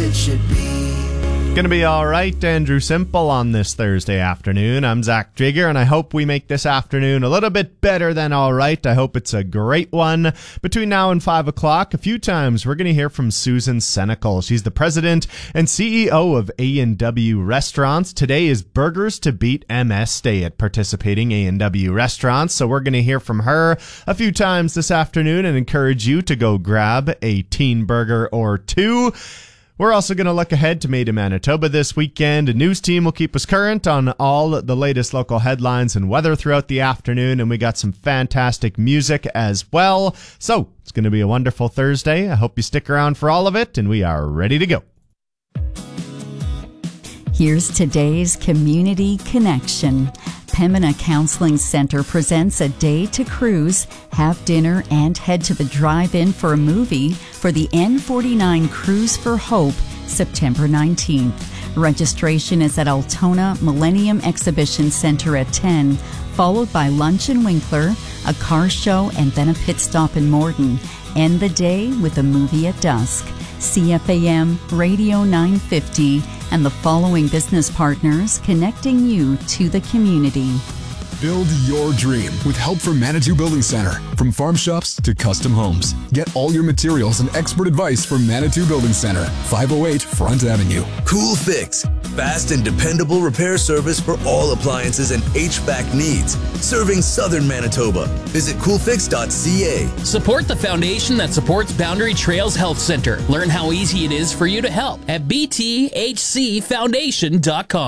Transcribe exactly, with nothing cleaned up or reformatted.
it should be. Gonna be all right, Andrew Simple on this Thursday afternoon. I'm Zach Jigger, and I hope we make this afternoon a little bit better than all right. I hope it's a great one. Between now and five o'clock, a few times, we're gonna hear from Susan Senecal. She's the president and C E O of A and W Restaurants. Today is Burgers to Beat M S Day at participating A and W restaurants, so we're gonna hear from her a few times this afternoon and encourage you to go grab a teen burger or two. We're also going to look ahead to Made in Manitoba this weekend. A news team will keep us current on all the latest local headlines and weather throughout the afternoon, and we got some fantastic music as well. So it's going to be a wonderful Thursday. I hope you stick around for all of it, and we are ready to go. Here's today's Community Connection. Pembina Counseling Centre presents a day to cruise, have dinner, and head to the drive-in for a movie for the N forty-nine Cruise for Hope, September nineteenth. Registration is at Altona Millennium Exhibition Centre at ten, followed by lunch in Winkler, a car show, and then a pit stop in Morden. End the day with a movie at dusk. C F A M, Radio nine fifty, and the following business partners connecting you to the community. Build your dream with help from Manitou Building Center. From farm shops to custom homes. Get all your materials and expert advice from Manitou Building Center, five oh eight Front Avenue. Cool Fix. Fast and dependable repair service for all appliances and H V A C needs. Serving Southern Manitoba. Visit cool fix dot c a. Support the foundation that supports Boundary Trails Health Center. Learn how easy it is for you to help at b t h c foundation dot com.